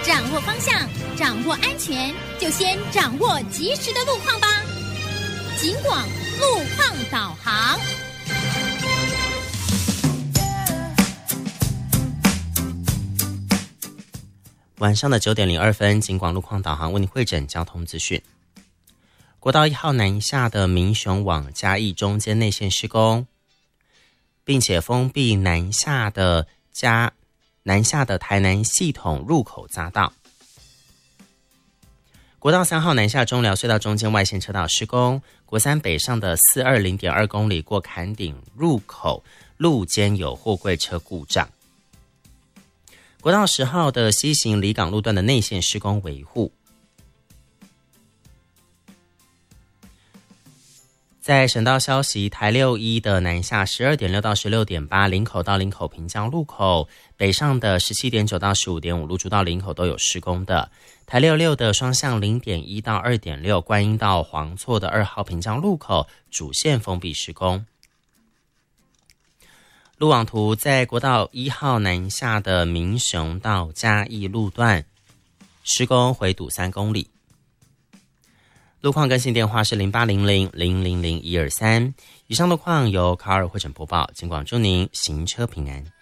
掌握方向，掌握安全，就先掌握及时的路况吧。警广路况导航。 晚上的9点02分，警广路况导航为你汇整交通资讯。国道1号南下的民雄往嘉义中间内线施工，并且封闭南下的台南系统入口匝道。国道3号南下中寮隧道中间外线车道施工，国三北上的420.2公里过坎顶入口路肩有货柜车故障。国道10号的西行离港路段的内线施工维护。在省道消息，台61的南下12.6到16.8，林口到林口平交路口，北上的17.9到15.5，路竹到林口都有施工的。台66的双向0.1到2.6，观音到黄厝的2号平交路口主线封闭施工。路网图，在国道1号南下的民雄到嘉义路段施工回堵3公里。路况更新电话是0800000123。以上路况由卡尔汇整播报，警广祝您行车平安。